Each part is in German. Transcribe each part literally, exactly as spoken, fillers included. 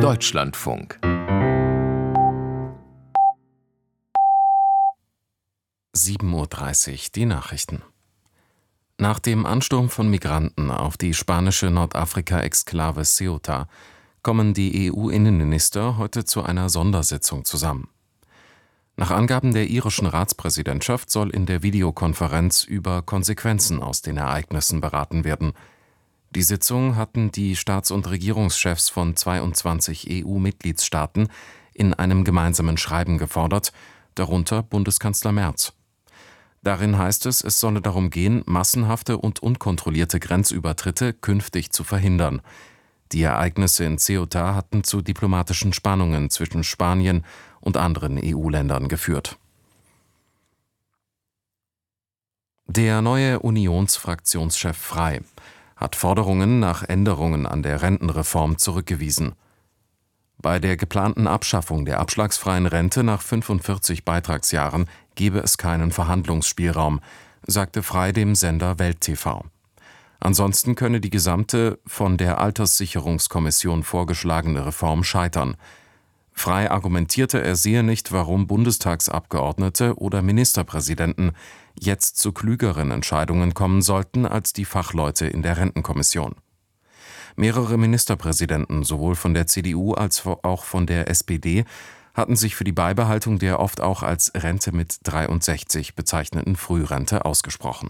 Deutschlandfunk. sieben Uhr dreißig, die Nachrichten. Nach dem Ansturm von Migranten auf die spanische Nordafrika-Exklave Ceuta kommen die E U-Innenminister heute zu einer Sondersitzung zusammen. Nach Angaben der irischen Ratspräsidentschaft soll in der Videokonferenz über Konsequenzen aus den Ereignissen beraten werden. Die Sitzung hatten die Staats- und Regierungschefs von zweiundzwanzig E U-Mitgliedstaaten in einem gemeinsamen Schreiben gefordert, darunter Bundeskanzler Merz. Darin heißt es, es solle darum gehen, massenhafte und unkontrollierte Grenzübertritte künftig zu verhindern. Die Ereignisse in Ceuta hatten zu diplomatischen Spannungen zwischen Spanien und anderen E U-Ländern geführt. Der neue Unionsfraktionschef Frey hat Forderungen nach Änderungen an der Rentenreform zurückgewiesen. Bei der geplanten Abschaffung der abschlagsfreien Rente nach fünfundvierzig Beitragsjahren gebe es keinen Verhandlungsspielraum, sagte Frey dem Sender Welt T V. Ansonsten könne die gesamte von der Alterssicherungskommission vorgeschlagene Reform scheitern. Frey argumentierte, er sehe nicht, warum Bundestagsabgeordnete oder Ministerpräsidenten jetzt zu klügeren Entscheidungen kommen sollten als die Fachleute in der Rentenkommission. Mehrere Ministerpräsidenten, sowohl von der C D U als auch von der S P D, hatten sich für die Beibehaltung der oft auch als Rente mit dreiundsechzig bezeichneten Frührente ausgesprochen.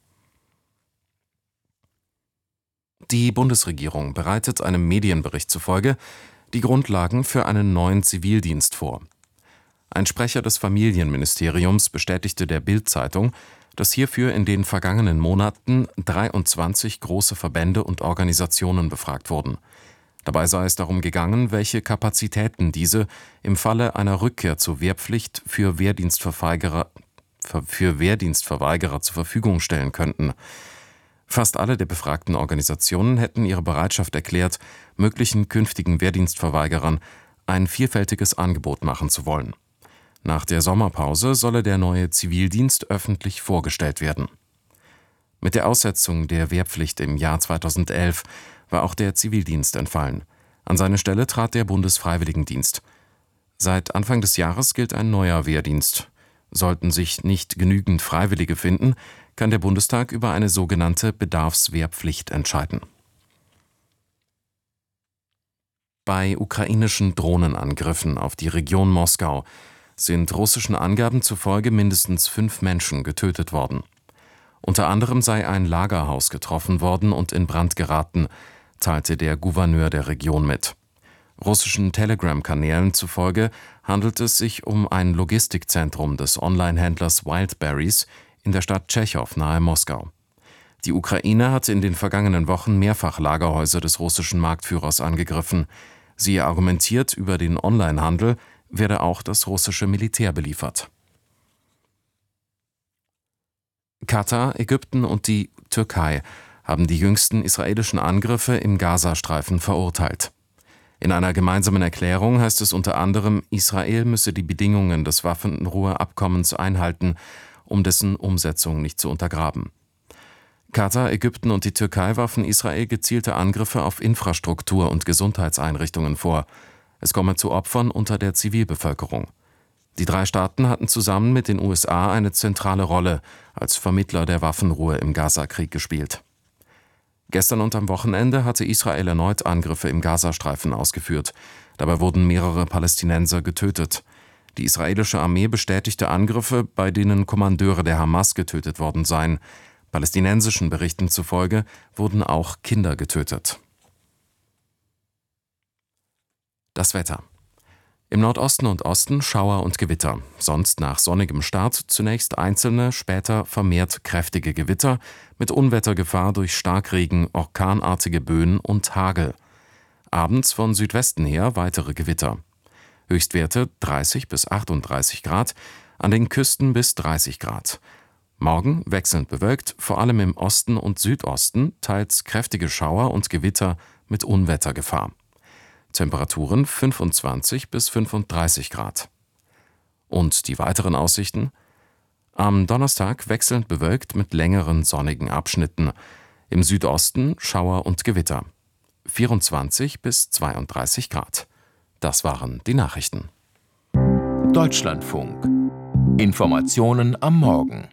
Die Bundesregierung bereitet einem Medienbericht zufolge die Grundlagen für einen neuen Zivildienst vor. Ein Sprecher des Familienministeriums bestätigte der Bild-Zeitung, dass hierfür in den vergangenen Monaten dreiundzwanzig große Verbände und Organisationen befragt wurden. Dabei sei es darum gegangen, welche Kapazitäten diese im Falle einer Rückkehr zur Wehrpflicht für Wehrdienstverweigerer, für Wehrdienstverweigerer zur Verfügung stellen könnten. Fast alle der befragten Organisationen hätten ihre Bereitschaft erklärt, möglichen künftigen Wehrdienstverweigerern ein vielfältiges Angebot machen zu wollen. Nach der Sommerpause solle der neue Zivildienst öffentlich vorgestellt werden. Mit der Aussetzung der Wehrpflicht im Jahr zweitausendelf war auch der Zivildienst entfallen. An seine Stelle trat der Bundesfreiwilligendienst. Seit Anfang des Jahres gilt ein neuer Wehrdienst. Sollten sich nicht genügend Freiwillige finden, kann der Bundestag über eine sogenannte Bedarfswehrpflicht entscheiden. Bei ukrainischen Drohnenangriffen auf die Region Moskau sind russischen Angaben zufolge mindestens fünf Menschen getötet worden. Unter anderem sei ein Lagerhaus getroffen worden und in Brand geraten, teilte der Gouverneur der Region mit. Russischen Telegram-Kanälen zufolge handelt es sich um ein Logistikzentrum des Online-Händlers Wildberries in der Stadt Tschechow nahe Moskau. Die Ukraine hatte in den vergangenen Wochen mehrfach Lagerhäuser des russischen Marktführers angegriffen. Sie argumentiert, über den Onlinehandel werde auch das russische Militär beliefert. Katar, Ägypten und die Türkei haben die jüngsten israelischen Angriffe im Gazastreifen verurteilt. In einer gemeinsamen Erklärung heißt es unter anderem, Israel müsse die Bedingungen des Waffenruheabkommens einhalten, um dessen Umsetzung nicht zu untergraben. Katar, Ägypten und die Türkei warfen Israel gezielte Angriffe auf Infrastruktur und Gesundheitseinrichtungen vor. Es komme zu Opfern unter der Zivilbevölkerung. Die drei Staaten hatten zusammen mit den U S A eine zentrale Rolle als Vermittler der Waffenruhe im Gazakrieg gespielt. Gestern und am Wochenende hatte Israel erneut Angriffe im Gazastreifen ausgeführt. Dabei wurden mehrere Palästinenser getötet. Die israelische Armee bestätigte Angriffe, bei denen Kommandeure der Hamas getötet worden seien. Palästinensischen Berichten zufolge wurden auch Kinder getötet. Das Wetter. Im Nordosten und Osten Schauer und Gewitter, sonst nach sonnigem Start zunächst einzelne, später vermehrt kräftige Gewitter mit Unwettergefahr durch Starkregen, orkanartige Böen und Hagel. Abends von Südwesten her weitere Gewitter. Höchstwerte dreißig bis achtunddreißig Grad, an den Küsten bis dreißig Grad. Morgen wechselnd bewölkt, vor allem im Osten und Südosten, teils kräftige Schauer und Gewitter mit Unwettergefahr. Temperaturen fünfundzwanzig bis fünfunddreißig Grad. Und die weiteren Aussichten? Am Donnerstag wechselnd bewölkt mit längeren sonnigen Abschnitten. Im Südosten Schauer und Gewitter. vierundzwanzig bis zweiunddreißig Grad. Das waren die Nachrichten. Deutschlandfunk. Informationen am Morgen.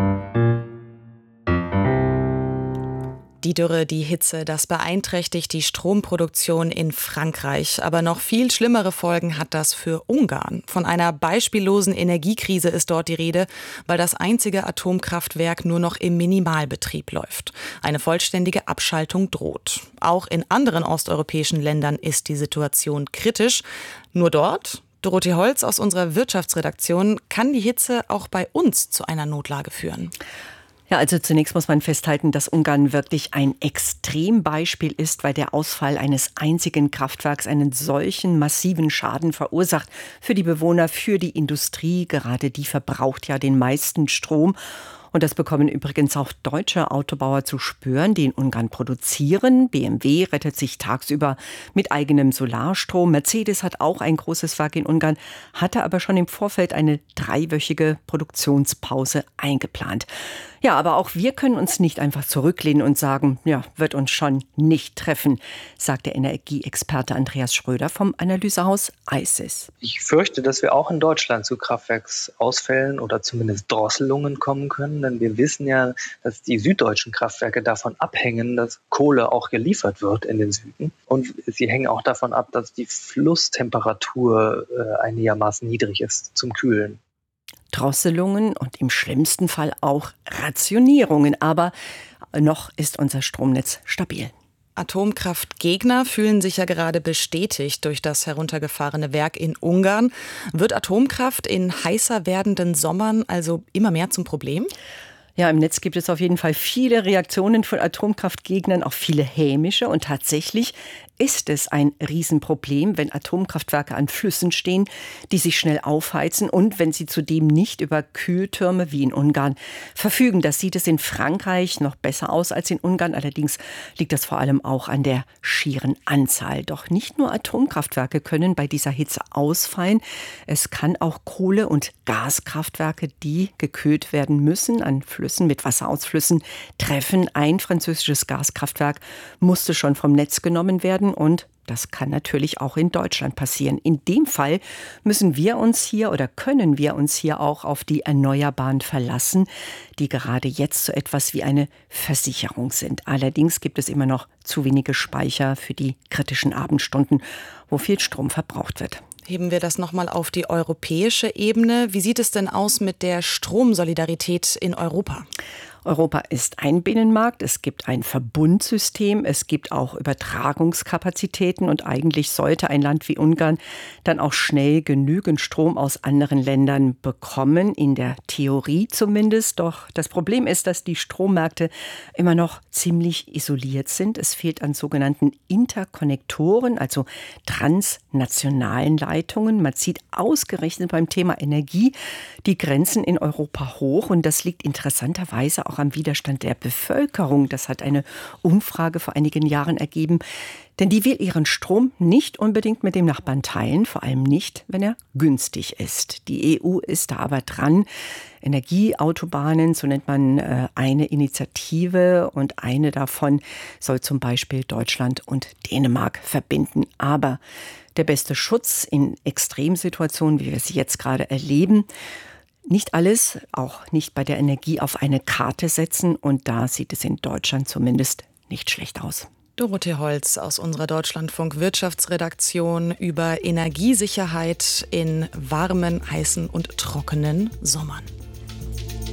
Die Dürre, die Hitze, das beeinträchtigt die Stromproduktion in Frankreich. Aber noch viel schlimmere Folgen hat das für Ungarn. Von einer beispiellosen Energiekrise ist dort die Rede, weil das einzige Atomkraftwerk nur noch im Minimalbetrieb läuft. Eine vollständige Abschaltung droht. Auch in anderen osteuropäischen Ländern ist die Situation kritisch. Nur dort, Dorothee Holz aus unserer Wirtschaftsredaktion, kann die Hitze auch bei uns zu einer Notlage führen. Ja, also zunächst muss man festhalten, dass Ungarn wirklich ein Extrembeispiel ist, weil der Ausfall eines einzigen Kraftwerks einen solchen massiven Schaden verursacht. Für die Bewohner, für die Industrie, gerade die verbraucht ja den meisten Strom. Und das bekommen übrigens auch deutsche Autobauer zu spüren, die in Ungarn produzieren. B M W rettet sich tagsüber mit eigenem Solarstrom. Mercedes hat auch ein großes Werk in Ungarn, hatte aber schon im Vorfeld eine dreiwöchige Produktionspause eingeplant. Ja, aber auch wir können uns nicht einfach zurücklehnen und sagen, ja, wird uns schon nicht treffen, sagt der Energieexperte Andreas Schröder vom Analysehaus I C E S. Ich fürchte, dass wir auch in Deutschland zu Kraftwerksausfällen oder zumindest Drosselungen kommen können, denn wir wissen ja, dass die süddeutschen Kraftwerke davon abhängen, dass Kohle auch geliefert wird in den Süden. Und sie hängen auch davon ab, dass die Flusstemperatur äh, einigermaßen niedrig ist zum Kühlen. Drosselungen und im schlimmsten Fall auch Rationierungen. Aber noch ist unser Stromnetz stabil. Atomkraftgegner fühlen sich ja gerade bestätigt durch das heruntergefahrene Werk in Ungarn. Wird Atomkraft in heißer werdenden Sommern also immer mehr zum Problem? Ja, im Netz gibt es auf jeden Fall viele Reaktionen von Atomkraftgegnern, auch viele hämische. Und tatsächlich ist es ein Riesenproblem, wenn Atomkraftwerke an Flüssen stehen, die sich schnell aufheizen und wenn sie zudem nicht über Kühltürme wie in Ungarn verfügen. Das sieht es in Frankreich noch besser aus als in Ungarn. Allerdings liegt das vor allem auch an der schieren Anzahl. Doch nicht nur Atomkraftwerke können bei dieser Hitze ausfallen. Es kann auch Kohle- und Gaskraftwerke, die gekühlt werden müssen, an Flüssen mit Wasserausflüssen treffen. Ein französisches Gaskraftwerk musste schon vom Netz genommen werden. Und das kann natürlich auch in Deutschland passieren. In dem Fall müssen wir uns hier oder können wir uns hier auch auf die Erneuerbaren verlassen, die gerade jetzt so etwas wie eine Versicherung sind. Allerdings gibt es immer noch zu wenige Speicher für die kritischen Abendstunden, wo viel Strom verbraucht wird. Heben wir das nochmal auf die europäische Ebene. Wie sieht es denn aus mit der Stromsolidarität in Europa? Europa ist ein Binnenmarkt, es gibt ein Verbundsystem, es gibt auch Übertragungskapazitäten und eigentlich sollte ein Land wie Ungarn dann auch schnell genügend Strom aus anderen Ländern bekommen, in der Theorie zumindest. Doch das Problem ist, dass die Strommärkte immer noch ziemlich isoliert sind. Es fehlt an sogenannten Interkonnektoren, also transnationalen Leitungen. Man zieht ausgerechnet beim Thema Energie die Grenzen in Europa hoch und das liegt interessanterweise auch am Widerstand der Bevölkerung. Das hat eine Umfrage vor einigen Jahren ergeben. Denn die will ihren Strom nicht unbedingt mit dem Nachbarn teilen, vor allem nicht, wenn er günstig ist. Die E U ist da aber dran. Energieautobahnen, so nennt man äh, eine Initiative und eine davon soll zum Beispiel Deutschland und Dänemark verbinden. Aber der beste Schutz in Extremsituationen, wie wir sie jetzt gerade erleben, nicht alles, auch nicht bei der Energie auf eine Karte setzen. Und da sieht es in Deutschland zumindest nicht schlecht aus. Dorothee Holz aus unserer Deutschlandfunk-Wirtschaftsredaktion über Energiesicherheit in warmen, heißen und trockenen Sommern.